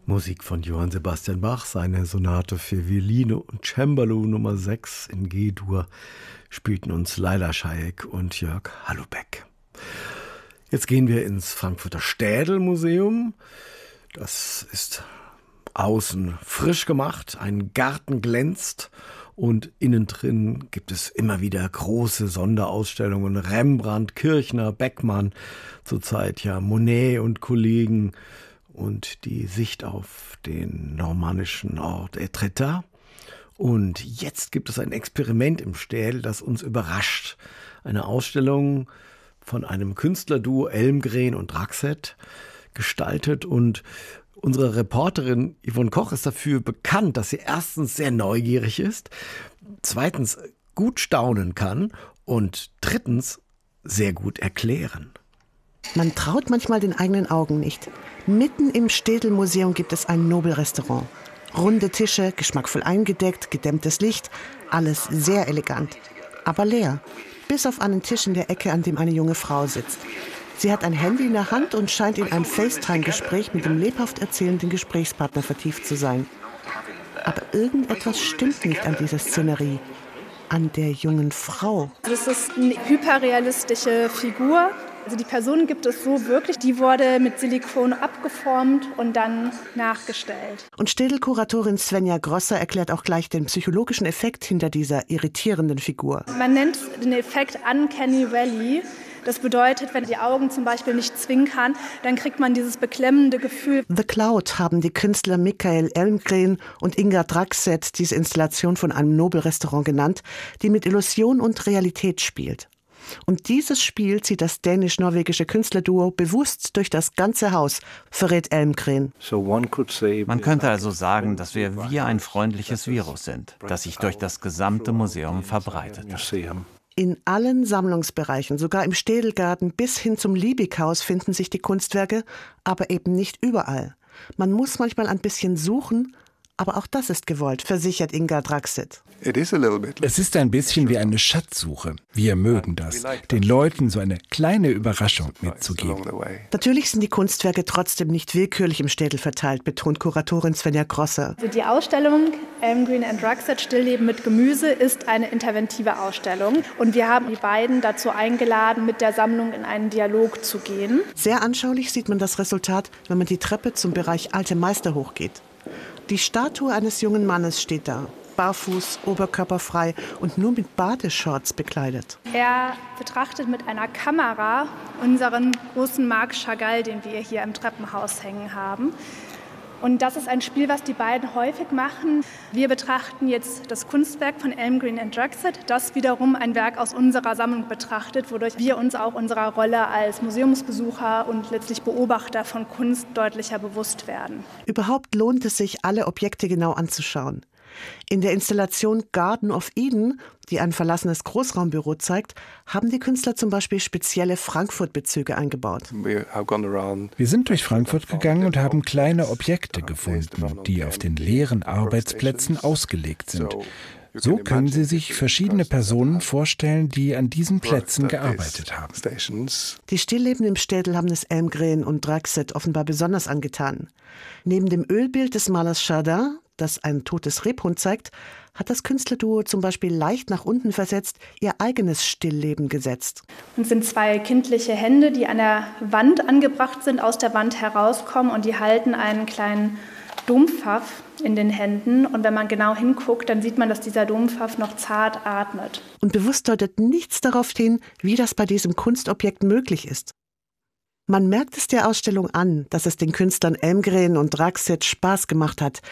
Musik von Johann Sebastian Bach, seine Sonate für Violine und Cembalo Nummer 6 in G-Dur spielten uns Laila Schajek und Jörg Hallubeck. Jetzt gehen wir ins Frankfurter Städel-Museum. Das ist außen frisch gemacht, ein Garten glänzt und innen drin gibt es immer wieder große Sonderausstellungen. Rembrandt, Kirchner, Beckmann, zurzeit ja Monet und Kollegen und die Sicht auf den normannischen Ort Etretat. Und jetzt gibt es ein Experiment im Städel, das uns überrascht. Eine Ausstellung von einem Künstlerduo Elmgren und Draxet gestaltet, und unsere Reporterin Yvonne Koch ist dafür bekannt, dass sie erstens sehr neugierig ist, zweitens gut staunen kann und drittens sehr gut erklären. Man traut manchmal den eigenen Augen nicht. Mitten im Städel-Museum gibt es ein Nobelrestaurant. Runde Tische, geschmackvoll eingedeckt, gedämmtes Licht, alles sehr elegant. Aber leer, bis auf einen Tisch in der Ecke, an dem eine junge Frau sitzt. Sie hat ein Handy in der Hand und scheint in ein FaceTime-Gespräch mit dem lebhaft erzählenden Gesprächspartner vertieft zu sein. Aber irgendetwas stimmt nicht an dieser Szenerie, an der jungen Frau. Das ist eine hyperrealistische Figur. Also die Person gibt es so wirklich, die wurde mit Silikon abgeformt und dann nachgestellt. Und Städel-Kuratorin Svenja Grosser erklärt auch gleich den psychologischen Effekt hinter dieser irritierenden Figur. Man nennt den Effekt Uncanny Valley. Das bedeutet, wenn die Augen zum Beispiel nicht zwinkern, dann kriegt man dieses beklemmende Gefühl. The Cloud haben die Künstler Michael Elmgren und Inga Draxet diese Installation von einem Nobelrestaurant genannt, die mit Illusion und Realität spielt. Und dieses Spiel zieht das dänisch-norwegische Künstlerduo bewusst durch das ganze Haus, verrät Elmgren. Man könnte also sagen, dass wir wie ein freundliches Virus sind, das sich durch das gesamte Museum verbreitet. In allen Sammlungsbereichen, sogar im Städelgarten bis hin zum Liebighaus finden sich die Kunstwerke, aber eben nicht überall. Man muss manchmal ein bisschen suchen, aber auch das ist gewollt, versichert Inga Draxet. Es ist ein bisschen wie eine Schatzsuche. Wir mögen das, den Leuten so eine kleine Überraschung mitzugeben. Natürlich sind die Kunstwerke trotzdem nicht willkürlich im Städel verteilt, betont Kuratorin Svenja Grosser. Also die Ausstellung Elmgren and Draxet Stillleben mit Gemüse ist eine interventive Ausstellung. Und wir haben die beiden dazu eingeladen, mit der Sammlung in einen Dialog zu gehen. Sehr anschaulich sieht man das Resultat, wenn man die Treppe zum Bereich Alte Meister hochgeht. Die Statue eines jungen Mannes steht da, barfuß, oberkörperfrei und nur mit Badeshorts bekleidet. Er betrachtet mit einer Kamera unseren großen Marc Chagall, den wir hier im Treppenhaus hängen haben. Und das ist ein Spiel, was die beiden häufig machen. Wir betrachten jetzt das Kunstwerk von Elmgren and Draxet, das wiederum ein Werk aus unserer Sammlung betrachtet, wodurch wir uns auch unserer Rolle als Museumsbesucher und letztlich Beobachter von Kunst deutlicher bewusst werden. Überhaupt lohnt es sich, alle Objekte genau anzuschauen. In der Installation Garden of Eden, die ein verlassenes Großraumbüro zeigt, haben die Künstler zum Beispiel spezielle Frankfurt-Bezüge eingebaut. Wir sind durch Frankfurt gegangen und haben kleine Objekte gefunden, die auf den leeren Arbeitsplätzen ausgelegt sind. So können Sie sich verschiedene Personen vorstellen, die an diesen Plätzen gearbeitet haben. Die Stillleben im Städel haben es Elmgren und Draxet offenbar besonders angetan. Neben dem Ölbild des Malers Chardin, das ein totes Rebhuhn zeigt, hat das Künstlerduo zum Beispiel leicht nach unten versetzt ihr eigenes Stillleben gesetzt. Es sind zwei kindliche Hände, die an der Wand angebracht sind, aus der Wand herauskommen, und die halten einen kleinen Dompfaff in den Händen. Und wenn man genau hinguckt, dann sieht man, dass dieser Dompfaff noch zart atmet. Und bewusst deutet nichts darauf hin, wie das bei diesem Kunstobjekt möglich ist. Man merkt es der Ausstellung an, dass es den Künstlern Elmgren und Draxet Spaß gemacht hat,